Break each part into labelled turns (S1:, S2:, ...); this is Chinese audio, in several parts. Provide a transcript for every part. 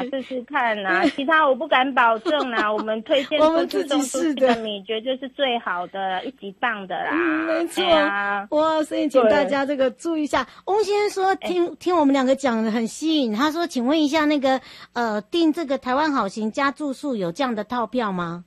S1: 试试看啊，其他我不敢保证啊。我们推荐
S2: 我们自己试的
S1: 米绝对是最好的1级棒的啦。
S2: 没错哇，所以请大家这个注意一下。翁先生说听我们两个讲的很吸引，他说请问一下那个订这个台湾好行加住宿有这样的套票吗？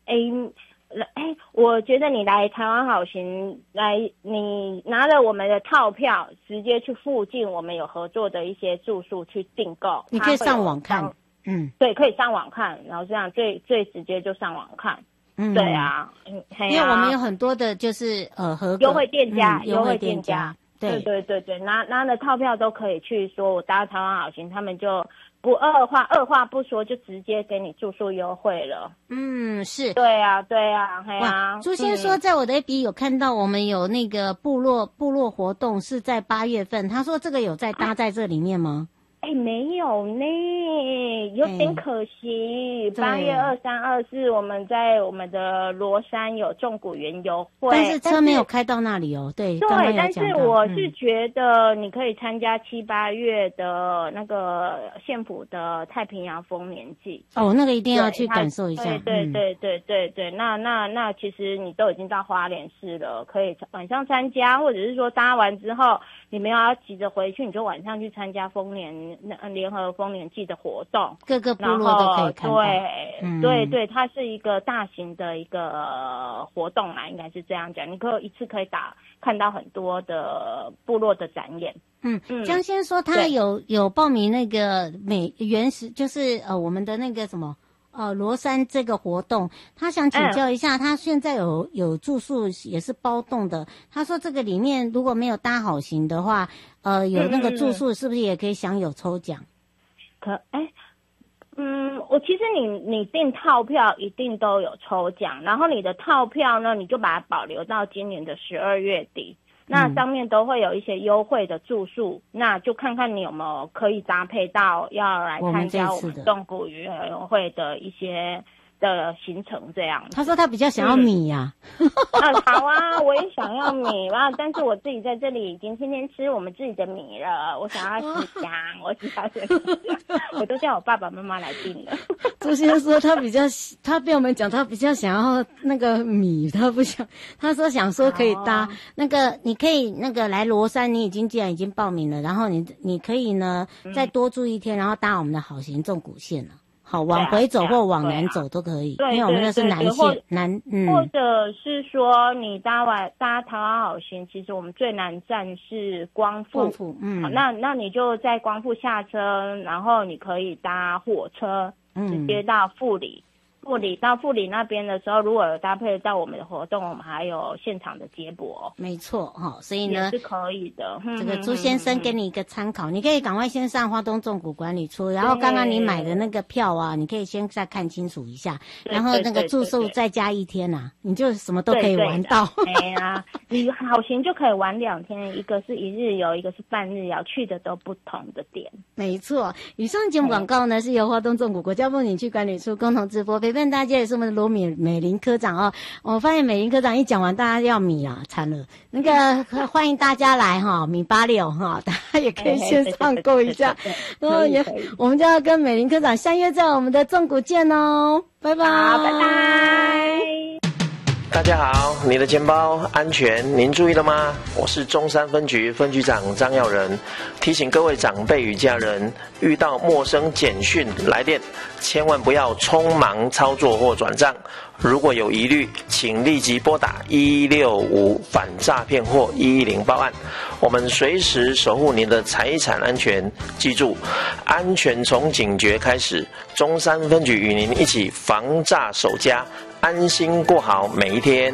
S1: 我觉得你来台湾好行来，你拿了我们的套票，直接去附近我们有合作的一些住宿去订购。
S2: 你可以上网看，
S1: 对，可以上网看，然后这样最直接就上网看。对啊，
S2: 因为我们有很多的就是合格
S1: 优惠店家，
S2: 优惠店家，
S1: 对，拿了套票都可以去说我搭台湾好行，他们就不二话不说就直接给你住宿优惠了。
S2: 是。
S1: 对啊，
S2: 朱先说在我的 FB 有看到我们有那个部落活动是在8月份，他说这个有在搭在这里面吗？
S1: 没有呢，有点可惜。8月23、24，我们在我们的罗山有纵谷园游会，
S2: 但是车没有开到那里哦。对，
S1: 但是我是觉得你可以参加7、8月的那个县府的太平洋丰年祭。
S2: 那个一定要去感受一下。
S1: 对，那其实你都已经到花莲市了，可以晚上参加，或者是说搭完之后你没有要急着回去，你就晚上去参加丰年联合丰年祭的活动，各个部落都可以看到。对，它是一个大型的一个活动啦，应该是这样讲。你一次可以看到很多的部落的展演。
S2: 江先说他有报名那个原始，就是我们的那个什么罗山这个活动，他想请教一下，他现在有住宿也是包栋的。他说这个里面如果没有搭好行的话，有那个住宿是不是也可以享有抽奖？
S1: 我其实你订套票一定都有抽奖，然后你的套票呢，你就把它保留到今年的12月底。那上面都会有一些优惠的住宿，那就看看你有没有可以搭配到要来参加我们纵谷园游会的一些的行程这样。
S2: 他说他比较想要米呀。
S1: 好啊，我也想要米啊，但是我自己在这里已经天天吃我们自己的米了，我想要吃香，我都叫我爸爸妈妈来订了。
S2: 朱先生说他被我们讲，他比较想要那个米，他不想，他说想说可以搭那个，你可以那个来罗山，你既然已经报名了，然后你可以呢再多住1天，然后搭我们的好行纵谷线了。好，往回走或往南走都可以，因为我们那是南线
S1: 或者是说你搭台湾好行，其实我们最南站是光复，那你就在光复下车，然后你可以搭火车直接到富里到富里那边的时候，如果有搭配到我们的活动，我们还有现场的接驳。
S2: 没错所以呢
S1: 也是可以的。
S2: 这个朱先生给你一个参考，你可以赶快先上花东纵谷管理处，然后刚刚你买的那个票啊，你可以先再看清楚一下，然后那个住宿再加1天啊，你就什么都可以玩到。
S1: 你好行就可以玩2天，一个是1日游，一个是半日游，去的都不同的点。
S2: 没错，以上节目广告呢是由花东纵谷国家风景区管理处共同直播，陪伴大家也是我们的罗美玲科长我发现美玲科长一讲完，大家要米啊，惨了。那个欢迎大家来米86大家也可以线上购一下。然后我们就要跟美玲科长相约在我们的纵谷见哦，拜拜，
S1: 拜拜。
S3: 大家好，你的钱包安全，您注意了吗？我是中山分局分局长张耀仁，提醒各位长辈与家人，遇到陌生简讯来电，千万不要匆忙操作或转账。如果有疑虑，请立即拨打165反诈骗或110报案，我们随时守护您的财产安全。记住，安全从警觉开始，中山分局与您一起防诈守家，安心过好每一天。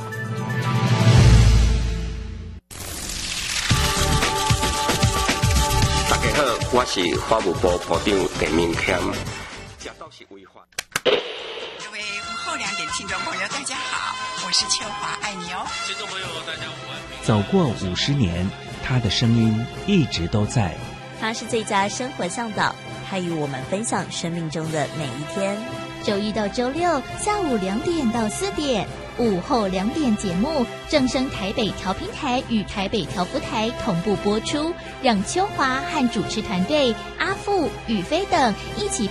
S4: 大家好，我是法务部部长陈明谦。假到是违法。
S5: 各位午后2点听众朋友，大家好，我是秋华，爱你哦。
S6: 听众朋友，大家午安。
S7: 走过50年，他的声音一直都在。
S8: 他是最佳生活向导，他与我们分享生命中的每一天。
S9: 周一到周六下午2点到4点，午后2点节目正声台北调频台与台北调布台同步播出，让秋华和主持团队阿富、宇飞等一起